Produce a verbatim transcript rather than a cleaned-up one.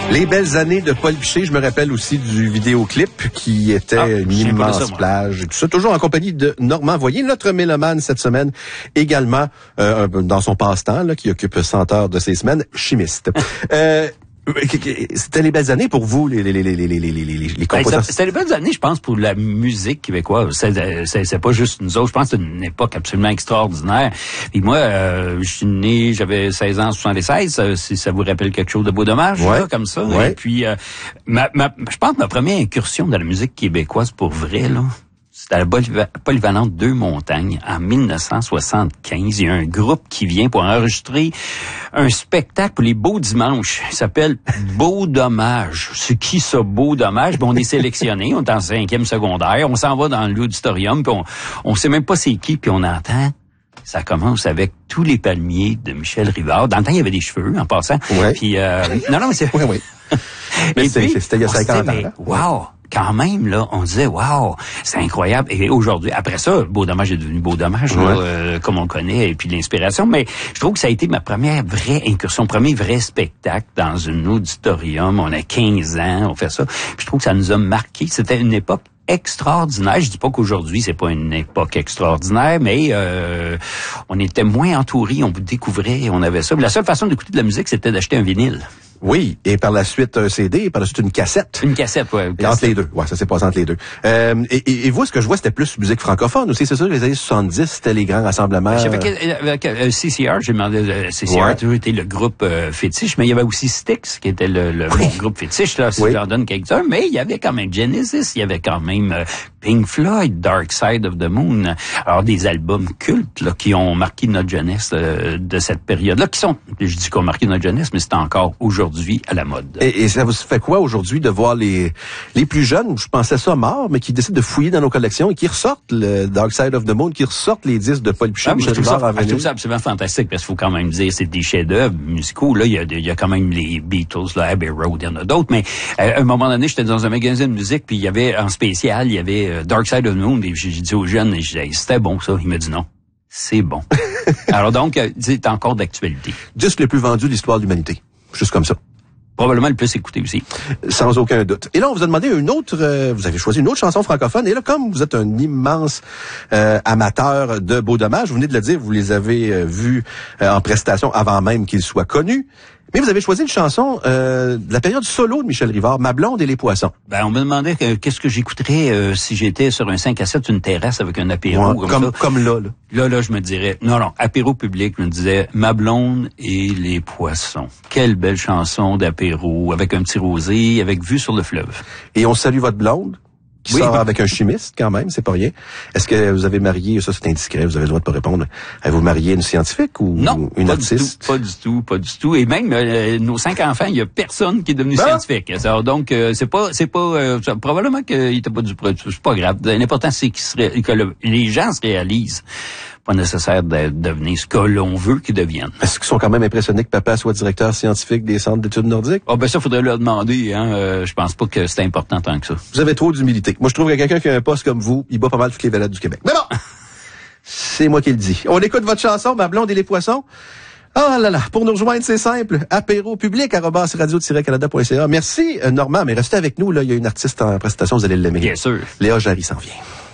Les belles années de Paul Piché, je me rappelle aussi du vidéoclip qui était ah, une immense ça, plage. Et tout ça, toujours en compagnie de Normand Voyer, notre mélomane cette semaine, également euh, dans son passe-temps, là, qui occupe cent heures de ses semaines, chimiste. euh, C'était les belles années pour vous, les les les les les les les, les compositeurs. C'était les belles années, je pense, pour la musique québécoise. C'est, c'est, c'est pas juste nous autres. Je pense que c'est une époque absolument extraordinaire. Et moi, euh, je suis né, j'avais seize ans en soixante-seize. Si ça vous rappelle quelque chose de Beau Dommage, ouais. là, comme ça. Ouais. Et puis, euh, ma, ma, je pense que ma première incursion dans la musique québécoise, pour vrai, là. C'était à la Polyvalente Deux Montagnes en dix-neuf cent soixante-quinze. Il y a un groupe qui vient pour enregistrer un spectacle pour les Beaux Dimanches. Il s'appelle Beau Dommage. C'est qui ça, Beau Dommage? Bon, on est sélectionné, on est en cinquième secondaire, on s'en va dans l'auditorium, puis on, on sait même pas c'est qui, puis on entend. Ça commence avec Tous les palmiers de Michel Rivard. Dans le temps, il y avait des cheveux, en passant. Ouais. Puis, euh, non, non, mais c'est... Oui, oui. Mais Et c'est, puis, c'était il y a cinquante ans. Hein? Wow! Quand même, là, on disait, wow, c'est incroyable. Et aujourd'hui, après ça, Beau Dommage est devenu Beau Dommage, ouais. là, euh, comme on le connaît, et puis l'inspiration. Mais je trouve que ça a été ma première vraie incursion, premier vrai spectacle dans un auditorium. On a quinze ans, on fait ça. Puis je trouve que ça nous a marqué. C'était une époque extraordinaire. Je dis pas qu'aujourd'hui c'est pas une époque extraordinaire, mais euh, on était moins entourés, on découvrait, on avait ça. Mais la seule façon d'écouter de la musique, c'était d'acheter un vinyle. Oui, et par la suite un C D, et par la suite une cassette. Une cassette, ouais. Et entre les deux, ouais, ça s'est passé entre les deux. Euh, et, et, et vous, ce que je vois, c'était plus musique francophone aussi, c'est ça, les années soixante-dix, c'était les grands rassemblements. J'avais avec, euh, C C R, j'ai demandé, euh, C C R ouais. a toujours été le groupe euh, fétiche, mais il y avait aussi Styx, qui était le, le oui. bon groupe fétiche, là, si oui. j'en donne quelques-uns, mais il y avait quand même Genesis, il y avait quand même euh, Pink Floyd, Dark Side of the Moon, alors des albums cultes, là, qui ont marqué notre jeunesse euh, de cette période-là, qui sont, je dis qu'on a marqué notre jeunesse, mais c'est encore aujourd'hui à la mode. Et, et ça vous fait quoi aujourd'hui de voir les les plus jeunes, je pensais ça mort, mais qui décident de fouiller dans nos collections et qui ressortent le Dark Side of the Moon, qui ressortent les disques de Paul Piché, ah, Michel Rivard en vinyle. Je trouve ça absolument fantastique parce qu'il faut quand même dire c'est des chefs-d'œuvre musicaux. Là, il y a, il y a quand même les Beatles, là, Abbey Road, il y en a d'autres. Mais euh, à un moment donné, j'étais dans un magasin de musique, puis il y avait en spécial, il y avait euh, Dark Side of the Moon. Et j'ai dit aux jeunes, et j'ai dit, c'était bon ça. Il m'a dit non. C'est bon. Alors donc, euh, c'est encore d'actualité. Disque le plus vendu de l'histoire de l'humanité. Juste comme ça. Probablement le plus écouté aussi. Sans aucun doute. Et là, on vous a demandé une autre, euh, vous avez choisi une autre chanson francophone. Et là, comme vous êtes un immense euh, amateur de Beau Dommage, vous venez de le dire, vous les avez euh, vus euh, en prestation avant même qu'ils soient connus. Mais vous avez choisi une chanson euh, de la période solo de Michel Rivard, Ma blonde et les poissons. Ben, on me demandait que, qu'est-ce que j'écouterais euh, si j'étais sur un cinq à sept, une terrasse avec un apéro. Ouais, comme, comme, ça. comme là, là. Là, là, je me dirais, non, non, apéro public, je me disais, Ma blonde et les poissons. Quelle belle chanson d'apéro, avec un petit rosé, avec vue sur le fleuve. Et on salue votre blonde, qui oui, sort ben... avec un chimiste, quand même, c'est pas rien. Est-ce que vous avez marié, ça c'est indiscret, vous avez le droit de pas répondre, avez-vous marié une scientifique ou non, une pas artiste? Du tout, pas du tout, pas du tout. Et même, euh, nos cinq enfants, il y a personne qui est devenu ben? scientifique. Alors, donc, euh, c'est pas, c'est pas, euh, probablement qu'il était pas du produit, c'est pas grave. L'important, c'est qu'il se, que le, les gens se réalisent. Pas nécessaire de devenir ce que l'on veut qu'ils deviennent. Est-ce qu'ils sont quand même impressionnés que papa soit directeur scientifique des centres d'études nordiques? Ah, oh, ben ça, faudrait leur demander, hein. Euh, je pense pas que c'est important tant que ça. Vous avez trop d'humilité. Moi, je trouve que quelqu'un qui a un poste comme vous, il bat pas mal toutes les vedettes du Québec. Mais bon! C'est moi qui le dis. On écoute votre chanson, Ma blonde et les poissons. Ah là là, pour nous rejoindre, c'est simple. Apéro public, arobase radio tiret canada point c a. Merci, Normand, mais restez avec nous, là. Il y a une artiste en prestation, vous allez l'aimer. Bien sûr. Léa Jarry s'en vient.